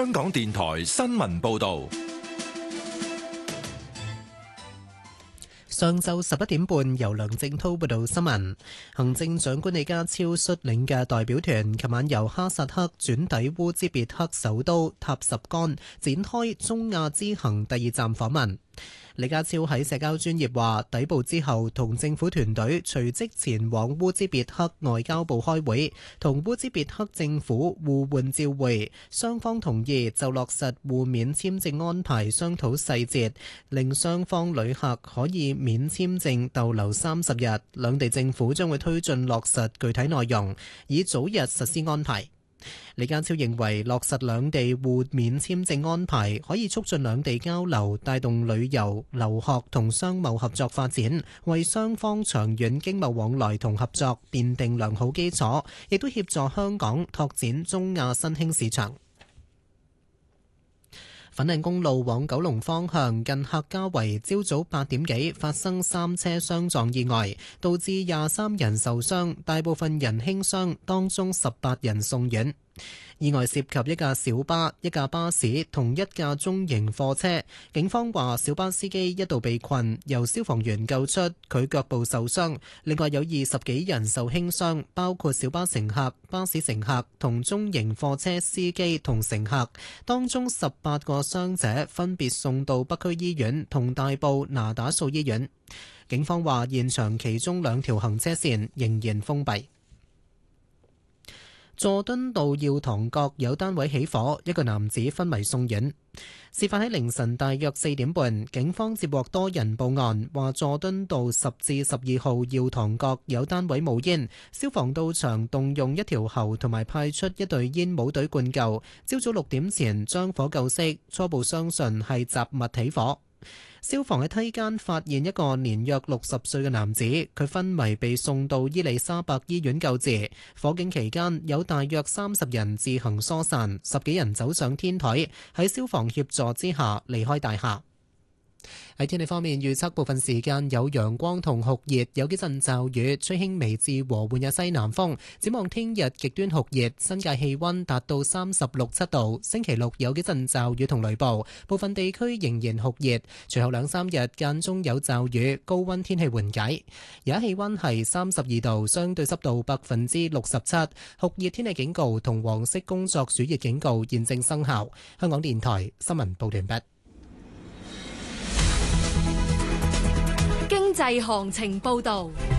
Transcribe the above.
香港電台新聞報道。 上晝11點半，由梁正滔報道新聞。行政長官李家超率領嘅代表團，琴晚由哈薩克轉抵烏茲別克首都塔什干，展開中亞之行第2站訪問。李家超喺社交專頁話，抵埗之後同政府團隊隨即前往烏茲別克外交部開會，同烏茲別克政府互換照會，雙方同意就落實互免簽證安排商討細節，令雙方旅客可以免簽證逗留30日。兩地政府將會推進落實具體內容，以早日實施安排。李家超認為落實兩地互免簽證安排可以促進兩地交流，帶動旅遊、留學同商貿合作發展，為雙方長遠經貿往來同合作奠定良好基礎，亦都協助香港拓展中亞新興市場。粉嶺公路往九龍方向近客家圍，朝早8點幾發生3車相撞意外，導致23人受傷，大部分人輕傷，當中18人送院。意外涉及一架小巴、一架巴士同一架中型貨車。警方話小巴司機一度被困，由消防員救出，佢腳部受傷。另外有20幾人受輕傷，包括小巴乘客、巴士乘客同中型貨車司機同乘客。當中18個傷者分別送到北區醫院同大埔那打素醫院。警方話現場其中2條行車線仍然封閉。佐敦道耀堂閣有單位起火，一個男子昏迷送院。事發喺凌晨大約4點半，警方接獲多人報案，話佐敦道10至12號耀堂閣有單位冒煙，消防到場動用一條喉同埋派出一隊煙霧隊灌救，朝早6點前將火救熄，初步相信係雜物起火。消防喺梯間發現一個年約60歲嘅男子，佢昏迷被送到伊利沙伯醫院救治。火警期間有大約30人自行疏散，10幾人走上天台，喺消防協助之下離開大廈。喺天氣方面，預測部分時間有陽光同酷熱，有幾陣驟雨，吹輕微至和緩嘅西南風。展望聽日極端酷熱，新界氣溫達到36、7度。星期六有幾陣驟雨同雷暴，部分地區仍然酷熱。隨後2-3日間中有驟雨，高溫天氣緩解。而家氣溫係32度，相對濕度67%。酷熱天氣警告同黃色工作暑熱警告現正生效。香港電台新聞報道完畢。 經濟行情報道。